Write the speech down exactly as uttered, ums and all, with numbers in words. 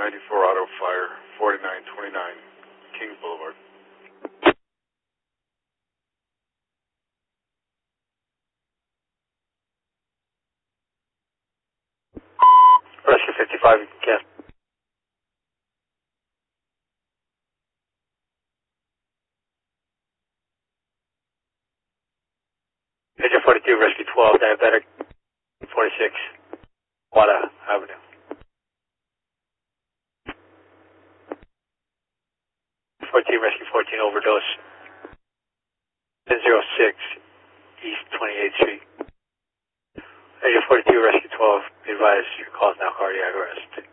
ninety-four Auto Fire, forty-nine twenty-nine, Kings Boulevard. Rescue fifty-five, yes. Agent forty-two, Rescue twelve, diabetic, forty-six, Wada Avenue. fourteen, Rescue fourteen, overdose, ten oh six, East twenty-eighth Street. Agent forty-two, Rescue twelve, be advised your call is now cardiac arrest.